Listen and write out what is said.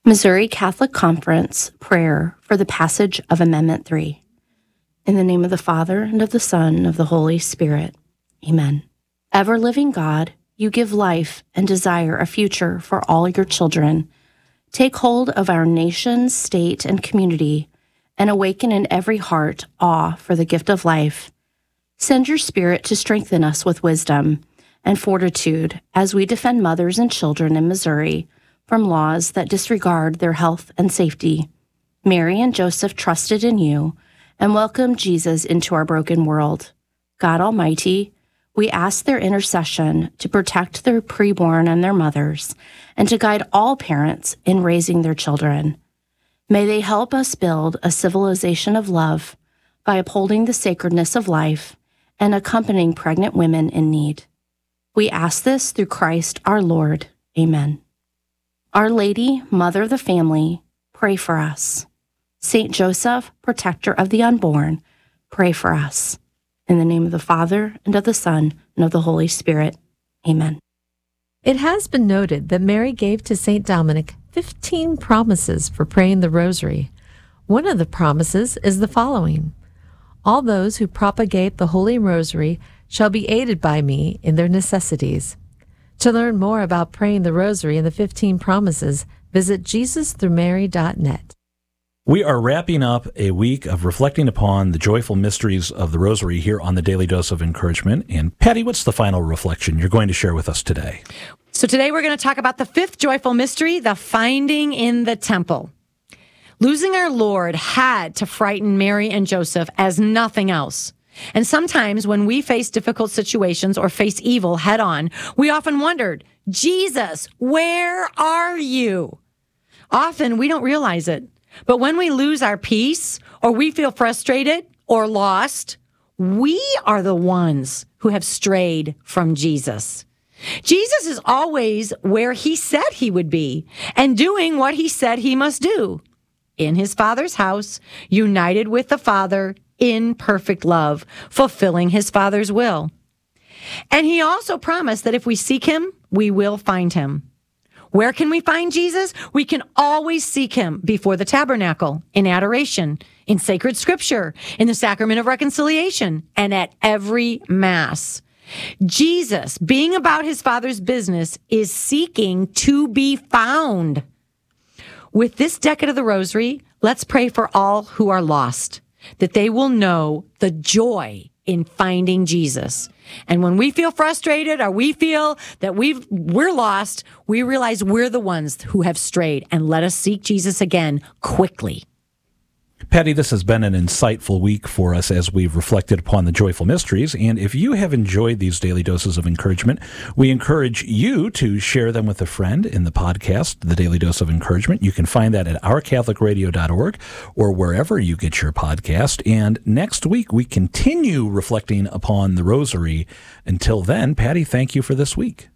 Missouri Catholic Conference prayer for the passage of Amendment 3. In the name of the Father, and of the Son, and of the Holy Spirit. Amen. Ever-living God, you give life and desire a future for all your children. Take hold of our nation, state, and community, and awaken in every heart awe for the gift of life. Send your Spirit to strengthen us with wisdom and fortitude as we defend mothers and children in Missouri from laws that disregard their health and safety. Mary and Joseph trusted in you and welcomed Jesus into our broken world. God Almighty, we ask their intercession to protect their preborn and their mothers, and to guide all parents in raising their children. May they help us build a civilization of love by upholding the sacredness of life and accompanying pregnant women in need. We ask this through Christ our Lord. Amen. Our Lady, Mother of the Family, pray for us. Saint Joseph, protector of the unborn, pray for us. In the name of the Father, and of the Son, and of the Holy Spirit. Amen. It has been noted that Mary gave to St. Dominic 15 promises for praying the rosary. One of the promises is the following: all those who propagate the Holy Rosary shall be aided by me in their necessities. To learn more about praying the Rosary and the 15 promises, visit JesusThroughMary.net. We are wrapping up a week of reflecting upon the joyful mysteries of the Rosary here on the Daily Dose of Encouragement. And Patty, what's the final reflection you're going to share with us today? So today we're going to talk about the fifth joyful mystery, the finding in the temple. Losing our Lord had to frighten Mary and Joseph as nothing else. And sometimes when we face difficult situations or face evil head on, we often wondered, Jesus, where are you? Often we don't realize it. But when we lose our peace, or we feel frustrated or lost, we are the ones who have strayed from Jesus. Jesus is always where he said he would be and doing what he said he must do. In his Father's house, united with the Father in perfect love, fulfilling his Father's will. And he also promised that if we seek him, we will find him. Where can we find Jesus? We can always seek him before the tabernacle, in adoration, in sacred scripture, in the sacrament of reconciliation, and at every Mass. Jesus, being about his Father's business, is seeking to be found. With this decade of the Rosary, let's pray for all who are lost, that they will know the joy in finding Jesus. And when we feel frustrated or we feel that we're lost, we realize we're the ones who have strayed, and let us seek Jesus again quickly. Patty, this has been an insightful week for us as we've reflected upon the joyful mysteries. And if you have enjoyed these daily doses of encouragement, we encourage you to share them with a friend in the podcast, The Daily Dose of Encouragement. You can find that at ourcatholicradio.org or wherever you get your podcast. And next week, we continue reflecting upon the Rosary. Until then, Patty, thank you for this week.